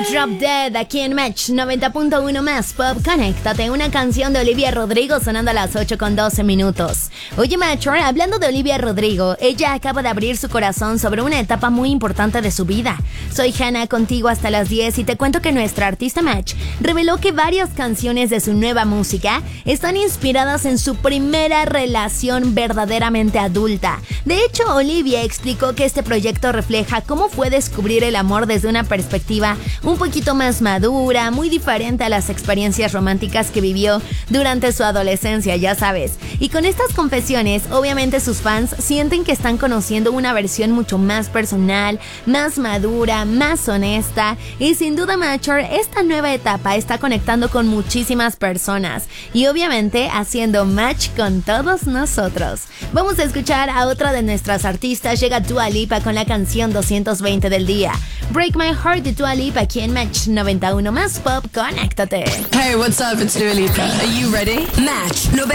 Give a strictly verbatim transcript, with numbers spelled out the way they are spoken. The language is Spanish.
Drop Dead aquí en Match noventa punto uno más Pop. Conéctate, una canción de Olivia Rodrigo sonando a las ocho con doce minutos. Oye, Matcher, hablando de Olivia Rodrigo, ella acaba de abrir su corazón sobre una etapa muy importante de su vida. Soy Hannah, contigo hasta las diez, y te cuento que nuestra artista Match reveló que varias canciones de su nueva música están inspiradas en su primera relación verdaderamente adulta. De hecho, Olivia explicó que este proyecto refleja cómo fue descubrir el amor desde una perspectiva un poquito más madura, muy diferente a las experiencias románticas que vivió durante su adolescencia, ya sabes. Y con estas confesiones, obviamente sus fans sienten que están conociendo una versión mucho más personal, más madura, más honesta, y sin duda, Matcher, esta nueva etapa está conectando con muchísimas personas y obviamente haciendo match con todos nosotros. Vamos a escuchar a otra de nuestras artistas. Llega Dua Lipa con la canción doscientos veinte del día. Break My Heart de Dua Lipa aquí en Match noventa y uno más Pop. Conéctate. Hey, what's up? It's Dua Lipa. Are you ready? Match